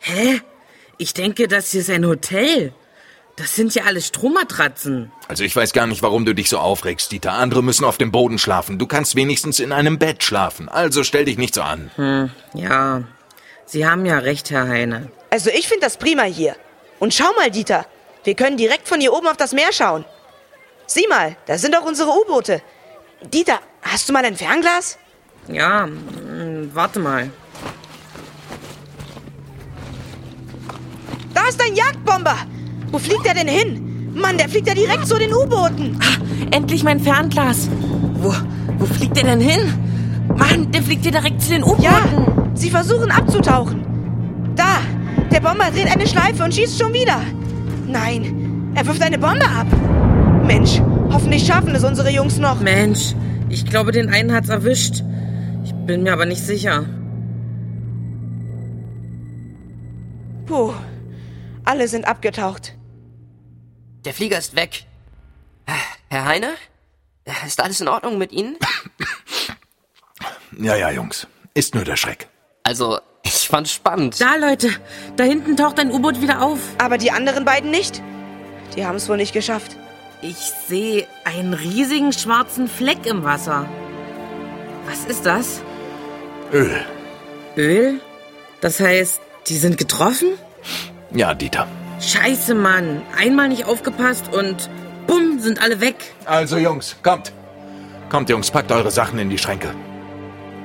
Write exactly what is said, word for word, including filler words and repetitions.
Hä? Ich denke, das hier ist ein Hotel. Das sind ja alle Strohmatratzen. Also ich weiß gar nicht, warum du dich so aufregst, Dieter. Andere müssen auf dem Boden schlafen. Du kannst wenigstens in einem Bett schlafen. Also stell dich nicht so an. Hm, ja. Sie haben ja recht, Herr Heine. Also ich finde das prima hier. Und schau mal, Dieter. Wir können direkt von hier oben auf das Meer schauen. Sieh mal, da sind auch unsere U-Boote. Dieter, hast du mal ein Fernglas? Ja, mh, warte mal. Da ist ein Jagdbomber. Wo fliegt er denn hin? Mann, der fliegt ja direkt zu den U-Booten. Ah, endlich mein Fernglas. Wo, wo fliegt der denn hin? Mann, der fliegt hier direkt zu den U-Booten. Ja, sie versuchen abzutauchen. Da, der Bomber dreht eine Schleife und schießt schon wieder. Nein, er wirft eine Bombe ab. Mensch, hoffentlich schaffen es unsere Jungs noch. Mensch, ich glaube, den einen hat's erwischt. Ich bin mir aber nicht sicher. Puh, alle sind abgetaucht. Der Flieger ist weg. Herr Heine? Ist alles in Ordnung mit Ihnen? Ja, ja, Jungs. Ist nur der Schreck. Also, ich fand's spannend. Da, Leute, da hinten taucht ein U-Boot wieder auf. Aber die anderen beiden nicht. Die haben es wohl nicht geschafft. Ich sehe einen riesigen schwarzen Fleck im Wasser. Was ist das? Öl. Öl? Das heißt, die sind getroffen? Ja, Dieter. Scheiße, Mann. Einmal nicht aufgepasst und bumm, sind alle weg. Also, Jungs, kommt. Kommt, Jungs, packt eure Sachen in die Schränke.